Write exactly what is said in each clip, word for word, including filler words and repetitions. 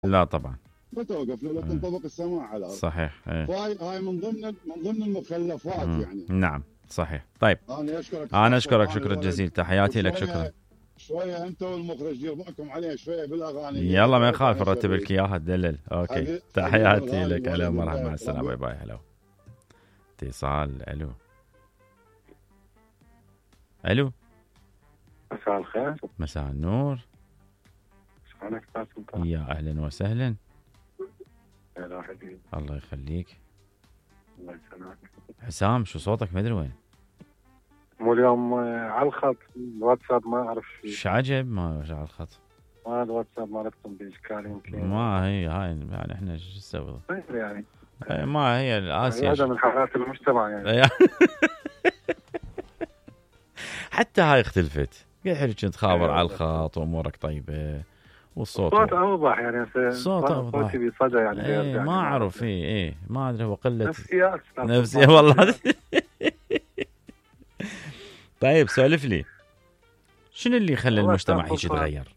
لا طبعا بتوقف له، لا تنطبق السماع على الارض. صحيح. ايه. فهاي هاي من ضمن من ضمن المخلفات مم. يعني. نعم صحيح. طيب انا اشكرك انا اشكرك شكرا جزيلا، تحياتي لك. شكرا. شويه انت والمخرج دير بالكم عليها شويه بالاغاني. يلا ما يخالف نرتب لك اياها تدلل. اوكي تحياتي لك. هلا مرحبا، مع السلامه. باي باي. هلا. اتصال. الو الو. مساء الخير. مساء النور. شلونك يا اهلا وسهلا. يا حبيبي. الله يخليك. الله يسلمك. حسام شو صوتك ما ادري وين؟ مو اليوم على الخط الواتساب ما اعرف شو. ايش عجب ما على الخط؟ ما الواتساب مالتكم باشكال يمكن. ما هي هاي يعني احنا شو نسوي؟ يعني ما هي الاسيا. هذا من حالات المجتمع يعني. حتى هاي اختلفت. قاعد حلو كنت خابر على الخط وامورك طيبه والصوت الصوت اوضح يعني. الصوت اوضح. صوتي بصدى يعني. ايه يعني ما اعرف. ايه ايه ما ادري هو قله نفسيات. نفسيه والله. طيب سولف لي، شنو اللي يخلي المجتمع هيك يتغير؟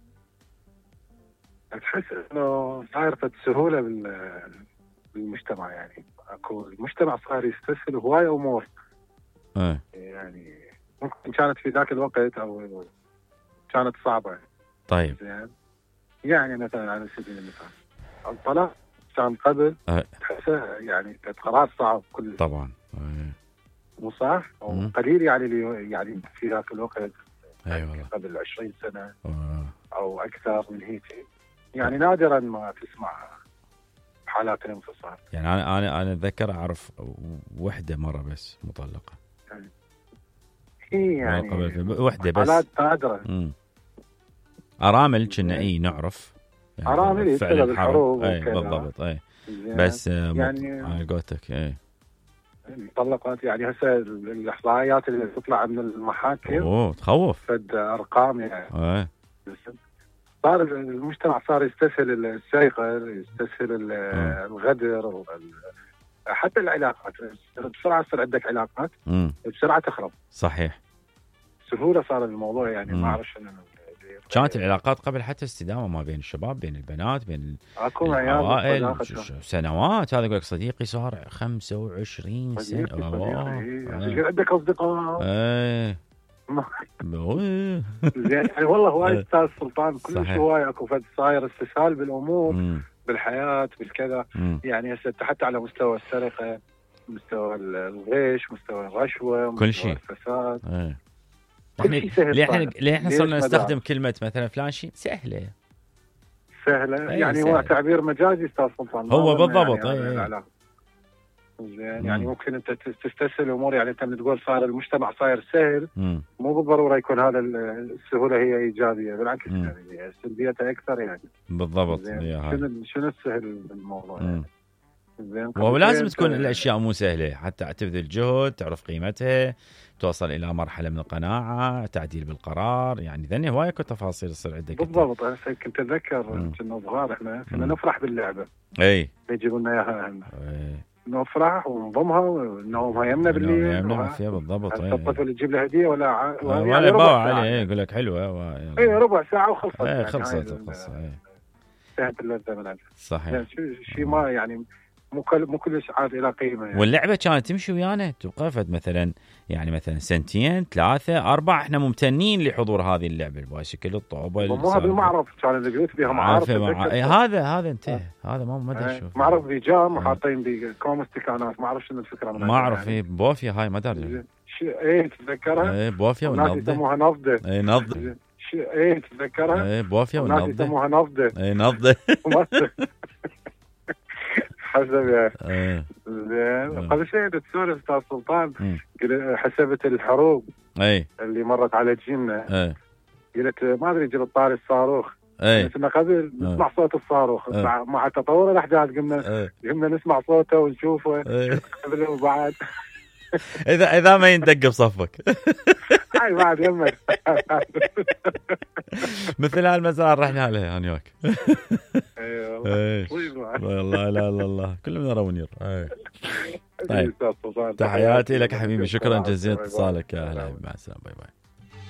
تحس انه صايرة سهوله بالمجتمع يعني. اكو المجتمع صار يستسهل هواي امور. ايه يعني ممكن كانت في ذاك الوقت او كانت صعبه. طيب زين. يعني مثلا على سبيل المثال الطلاق كان قبل أه. تحسه يعني كانت قرار صعب كل طبعا. أه. مو صح؟ او قليل يعني اللي يعني في ذاك الوقت. اي والله. قبل عشرين سنه أه. او اكثر من هيك. يعني نادرا ما تسمع حالات الانفصال. يعني انا انا انا اتذكر اعرف وحده مره بس مطلقه. يعني هي يعني وحده بس. حالات نادره. امم ارامل كنا اي نعرف. يعني ارامل بسبب الحروب. اي بالضبط. اي بس يعني انا قلتك اي المطلقات يعني هسه الاحصائيات اللي تطلع من المحاكم اوه تخوف. فد ارقام يعني. اي صار المجتمع صار يستسهل السرقه، يستسهل الغدر، حتى العلاقات بسرعه تصير عندك علاقات مم. بسرعه تخرب. صحيح. سهوله صار الموضوع يعني. ما اعرف شنو كانت العلاقات قبل حتى استدامه ما بين الشباب بين البنات بين العوائل سنوات. هذا يقول لك صديقي صار خمسة وعشرين سنه. صديقي عندك اصدقاء. ايه زين يعني والله هواي استاذ سلطان كلش هواي اكو فد صاير استسهال بالامور. مم. بالحياه بالكذا. يعني هسه حتى على مستوى السرقه، مستوى الغش، مستوى الرشوه، كل شيء الفساد. ايه. احنا ليه احنا ليه احنا صرنا نستخدم كلمه مثلا فلان شيء سهله سهله يعني سهلة. هو تعبير مجازي استاذ سلطان. هو بالضبط. يعني ايه زين يعني ممكن انت تستسهل امور. يعني انت تقول صار المجتمع صاير سهل. مم. مو بالضروره يكون هذا السهوله هي ايجابيه، بالعكس مم. يعني سلبيتها اكثر يعني. بالضبط. شنو شنو السهل بالموضوع يعني. زين ولازم تكون الاشياء مو سهله حتى تبذل جهد، تعرف قيمتها، توصل الى مرحله من القناعه، تعديل بالقرار. يعني ذني هوايه اكو تفاصيل تصير عندك. بالضبط. انا كنت اتذكر كنا صغار احنا كنا نفرح باللعبه. اي يجيبوا لنا اياها اهلنا. نفرح ونضمها ونومها يمنا بالليل. يمنا فيها بالضبط. اي الطفل يجيب له هديه ولا ع... ولا يعني باوع عليه. يقول لك حلوه. اي ربع ساعه وخلصت. اي يعني خلصت القصه. اي انتهت اللذه من عندها. صحيح. يعني شيء ما يعني مو كل مو كلش عاد الى قيمه يعني. واللعبه كانت تمشي ويانا تبقى فد مثلا يعني مثلا سنتين ثلاثه اربع احنا ممتنين لحضور هذه اللعبه البايسكل الطوبه. مو هذا المعرض كان البيوت بها معارض. مع... هذا هذا انتهى. هذا ما ما ادري شو معرض بيجام وحاطين بكوم استكانات. ما اعرف شنو الفكره من ما اعرف. ايه بوفيا هاي ما ادري. ايه تتذكرها. ايه بوفيا ونضده. الناس يسموها نضده. ايه نضده. ايه تتذكرها. ايه بوفيا ونضده. الناس يسموها نضده. ايه نضده. حسب يعني. زين قبل شيء تسولف استاذ سلطان. حسبت الحروب اي اللي مرت على جيلنا. اي قلت ما ادري جرى طاري الصاروخ. اي كنا قبل نسمع صوت الصاروخ. مع, مع تطور الاحداث قمنا قمنا نسمع صوته ونشوفه قبل وبعد. اذا اذا ما يندق بصفك. هاي بعد يمك. مثل هالمزرعه رحنا لها انا وياك. اي والله. والله لا لا الله كل من يرى ونير. طيب تحياتي لك حبيبي. شكرا جزيلا اتصالك. يا هلا مع السلامه. باي باي.